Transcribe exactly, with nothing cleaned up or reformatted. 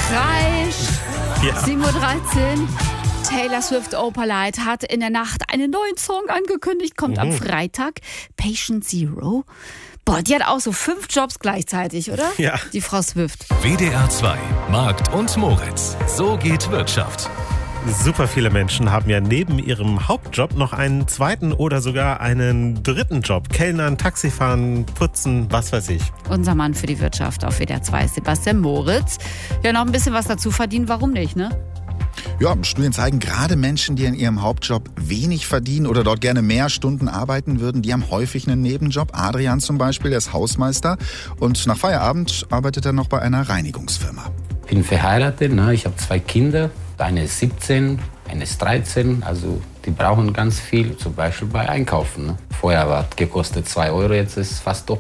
Kreisch. Ja. sieben Uhr dreizehn. Taylor Swift Opalite hat in der Nacht einen neuen Song angekündigt. Kommt Mhm. am Freitag. Patient Zero. Boah, die hat auch so fünf Jobs gleichzeitig, oder? Ja. Die Frau Swift. W D R zwei, Markt und Moritz. So geht Wirtschaft. Super viele Menschen haben ja neben ihrem Hauptjob noch einen zweiten oder sogar einen dritten Job. Kellnern, Taxifahren, putzen, was weiß ich. Unser Mann für die Wirtschaft auf W D R zwei ist Sebastian Moritz. Ja, noch ein bisschen was dazu verdienen, warum nicht, ne? Ja, Studien zeigen, gerade Menschen, die in ihrem Hauptjob wenig verdienen oder dort gerne mehr Stunden arbeiten würden, die haben häufig einen Nebenjob. Adrian zum Beispiel, der ist Hausmeister und nach Feierabend arbeitet er noch bei einer Reinigungsfirma. Ich bin verheiratet, ne? Ich habe zwei Kinder. Eine ist siebzehn, eine ist dreizehn. Also die brauchen ganz viel, zum Beispiel bei Einkaufen. Ne? Vorher war es gekostet zwei Euro, jetzt ist es fast doppelt.